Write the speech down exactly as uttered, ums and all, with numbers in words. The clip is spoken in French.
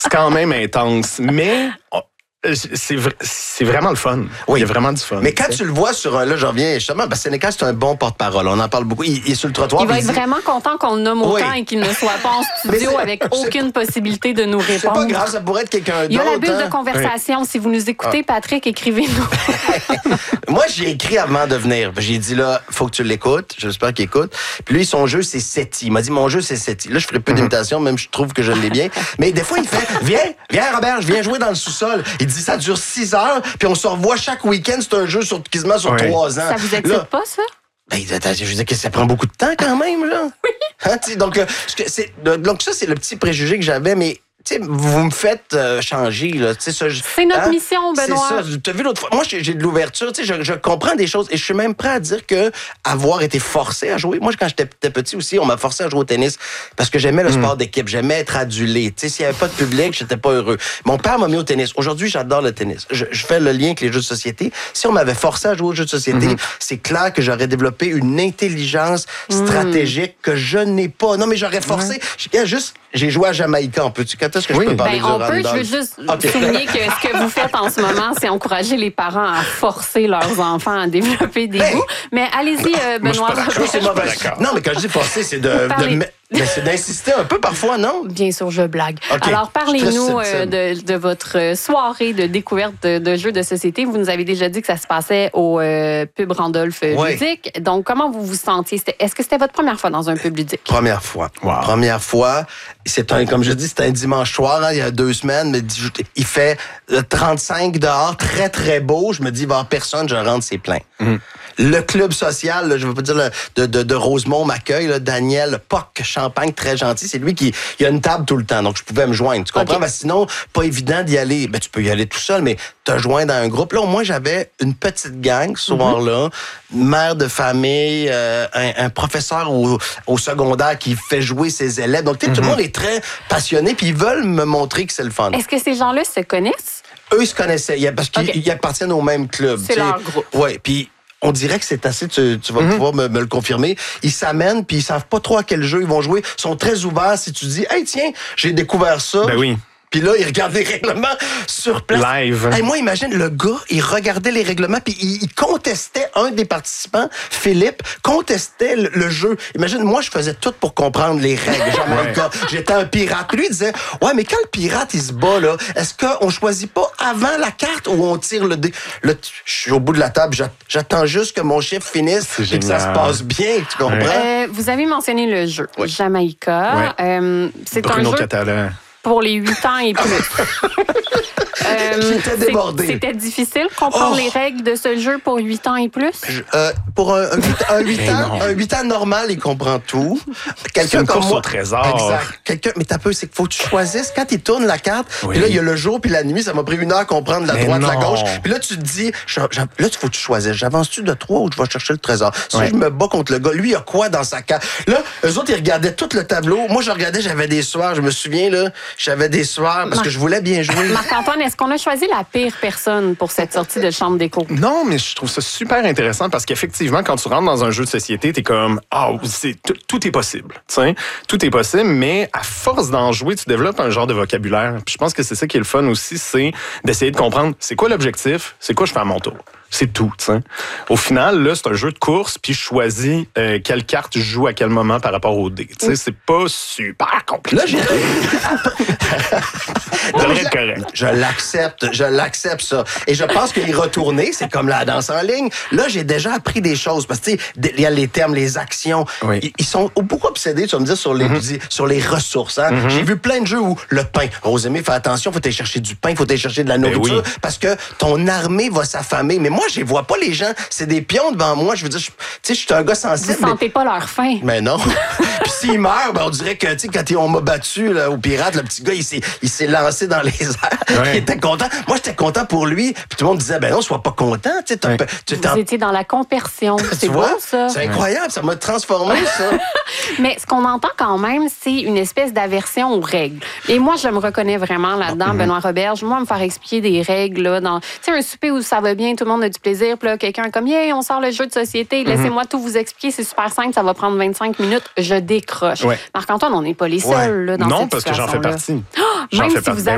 c'est quand même intense. Mais... Oh, C'est, c'est vraiment le fun. Oui. Il y a vraiment du fun. Mais quand tu le vois sur un... Là, j'en reviens justement, parce que Sénécal, c'est un bon porte-parole. On en parle beaucoup. Il, il est sur le trottoir. Il va être dit... vraiment content qu'on le nomme autant oui. et qu'il ne soit pas en studio avec aucune possibilité de nous répondre. C'est pas grave, ça pourrait être quelqu'un d'autre. Il y a la bulle hein? de conversation. Oui. Si vous nous écoutez, ah. Patrick, écrivez-nous. Moi, j'ai écrit avant de venir. J'ai dit, là, faut que tu l'écoutes. J'espère qu'il écoute. Puis lui, son jeu, c'est Seti. Il m'a dit, mon jeu, c'est Seti. Là, je ferai peu d'imitation, même je trouve que je l'ai bien. Mais des fois, il fait, viens, viens, Robert, je viens jouer dans le sous-sol. Il dit, ça dure six heures, puis on se revoit chaque week-end. C'est un jeu sur, quasiment sur oui. trois ans. Ça vous excite là, pas, ça? Ben, je veux dire que ça prend beaucoup de temps quand même, là. Oui. Hein, donc, euh, c'est, donc, ça, c'est le petit préjugé que j'avais, mais. Tu sais, vous me faites euh, changer, là. Tu sais, ça, je, c'est notre hein? mission, Benoît. C'est ça. Tu as vu l'autre fois. Moi, j'ai, j'ai de l'ouverture. Tu sais, je, je comprends des choses et je suis même prêt à dire que avoir été forcé à jouer. Moi, quand j'étais petit aussi, on m'a forcé à jouer au tennis parce que j'aimais le mm. sport d'équipe. J'aimais être adulé. Tu sais, s'il n'y avait pas de public, j'étais pas heureux. Mon père m'a mis au tennis. Aujourd'hui, j'adore le tennis. Je, je fais le lien avec les jeux de société. Si on m'avait forcé à jouer aux jeux de société, mm-hmm. c'est clair que j'aurais développé une intelligence stratégique mm. que je n'ai pas. Non, mais j'aurais forcé. Mm. Juste, j'ai joué à Jamaïca. On peut-tu? Quand est-ce que oui. je peux parler ben, de on peut, je veux juste okay. souligner que ce que vous faites en ce moment, c'est encourager les parents à forcer leurs enfants à développer des ben, goûts. Mais allez-y, euh, Benoît. Moi, je suis pas d'accord. C'est non, mais quand je dis forcer, c'est de, de mais c'est d'insister un peu parfois, non? Bien sûr, je blague. Okay. Alors, parlez-nous euh, de, de votre soirée de découverte de, de jeux de société. Vous nous avez déjà dit que ça se passait au euh, pub Randolph oui. ludique. Donc, comment vous vous sentiez? C'était, est-ce que c'était votre première fois dans un pub ludique? Première fois. Wow. Première fois. C'est un, comme je dis, c'était un dimanche soir, hein, il y a deux semaines. Mais il fait trente-cinq dehors, très, très beau. Je me dis, il va y avoir personne, je rentre, c'est plein. Mm. Le club social, là, je ne veux pas dire le, de, de, de Rosemont m'accueille, là, Daniel Poc Champagne, très gentil. C'est lui qui il a une table tout le temps, donc je pouvais me joindre. Tu comprends? Okay. Ben, sinon, pas évident d'y aller. Ben, tu peux y aller tout seul, mais te joindre dans un groupe. Là, au moins, j'avais une petite gang ce soir-là, mm-hmm. mère de famille, euh, un, un professeur au, au secondaire qui fait jouer ses élèves. Donc, tu sais, mm-hmm. tout le monde est très passionné, puis ils veulent me montrer que c'est le fun. Est-ce que ces gens-là se connaissent? Eux, ils se connaissaient, parce qu'ils okay. appartiennent au même club. C'est leur groupe. Oui, puis on dirait que c'est assez, tu, tu vas mm-hmm. pouvoir me, me le confirmer. Ils s'amènent, puis ils savent pas trop à quel jeu ils vont jouer. Ils sont très ouverts. Si tu dis, hey, tiens, j'ai découvert ça. Ben oui. Puis là, il regarde les règlements sur place. Live. Hey, moi, imagine, le gars, il regardait les règlements, puis il, il contestait un des participants, Philippe, contestait le, le jeu. Imagine, moi, je faisais tout pour comprendre les règles. Jamaïca. Ouais. J'étais un pirate. Lui, il disait, ouais, mais quand le pirate, il se bat, là, est-ce qu'on choisit pas avant la carte ou on tire le dé? Là, je suis au bout de la table, j'attends juste que mon chiffre finisse et que ça se passe bien. Tu comprends? Euh, vous avez mentionné le jeu. Oui. Jamaïca. Ouais. Euh, c'est Bruno un jeu... Catalan. Pour les huit ans et plus. euh, J'étais débordé. C'était difficile de comprendre oh. les règles de ce jeu pour huit ans et plus? Euh, pour un, un, huit ans, un huit ans normal, il comprend tout. Quelqu'un c'est une comme course moi, au trésor. Exact. Quelqu'un, mais t'as peu, c'est qu'il faut que tu choisisses. Quand il tourne la carte, oui. puis là, il y a le jour puis la nuit, ça m'a pris une heure à comprendre la mais droite, non. la gauche. Puis là, tu te dis, je, je, là, il faut que tu choisisses. J'avance-tu de trois ou je vais chercher le trésor? Si oui. je me bats contre le gars, lui, il a quoi dans sa carte? Là, eux autres, ils regardaient tout le tableau. Moi, je regardais, j'avais des soirs. Je me souviens, là, j'avais des soirs parce Mar- que je voulais bien jouer. Marc-Antoine, est-ce qu'on a choisi la pire personne pour cette sortie de chambre d'écho? Non, mais je trouve ça super intéressant parce qu'effectivement, quand tu rentres dans un jeu de société, t'es comme, ah, oh, c'est, t- tout est possible. T'sais? Tout est possible, mais à force d'en jouer, tu développes un genre de vocabulaire. Puis je pense que c'est ça qui est le fun aussi, c'est d'essayer de comprendre c'est quoi l'objectif, c'est quoi je fais à mon tour. C'est tout, tu sais. Au final, là, c'est un jeu de course, puis je choisis euh, quelle carte je joue à quel moment par rapport au dé. Tu sais, c'est pas super compliqué. Là, j'ai... non, je, correct. je l'accepte, je l'accepte, ça. Et je pense que y retourner, c'est comme la danse en ligne. Là, j'ai déjà appris des choses, parce que, tu sais, il y a les termes, les actions. Oui. Ils, ils sont beaucoup obsédés, tu vas me dire, sur les, mm-hmm. sur les ressources. Hein? Mm-hmm. J'ai vu plein de jeux où le pain, Rosemée, fais attention, faut aller chercher du pain, faut aller chercher de la nourriture, oui. parce que ton armée va s'affamer. Mais moi, Moi, je les vois pas, les gens. C'est des pions devant moi. Je veux dire, tu sais, je suis un gars sensible. Vous sentez mais... pas leur faim. Mais non. Puis s'ils meurent, ben, on dirait que, tu sais, quand on m'a battu là, au pirate, le petit gars, il s'est, il s'est lancé dans les airs. Ouais. Il était content. Moi, j'étais content pour lui. Puis tout le monde disait, ben non, sois pas content. Tu sais, ouais. tu Vous étiez dans la compersion. C'est beau, ça. C'est incroyable. Ça m'a transformé, ça. Mais ce qu'on entend quand même, c'est une espèce d'aversion aux règles. Et moi, je me reconnais vraiment là-dedans, mm-hmm. Benoît Roberge. Moi, me faire expliquer des règles, là, dans, tu sais, un souper où ça va bien, tout le monde a du plaisir, puis là, quelqu'un comme, yeah, on sort le jeu de société, laissez-moi mm-hmm. tout vous expliquer, c'est super simple, ça va prendre vingt-cinq minutes, je décroche. Ouais. Marc-Antoine, on n'est pas les seuls, ouais. là, dans non, cette parce que j'en fais partie. Oh, j'en même fais si partie. vous avez